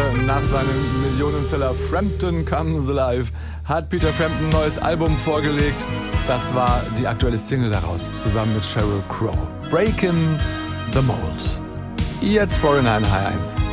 nach seinem Millionenseller Frampton Comes Alive hat Peter Frampton ein neues Album vorgelegt. Das war die aktuelle Single daraus, zusammen mit Sheryl Crow. Breaking the Mold. Jetzt Foreigner in H1.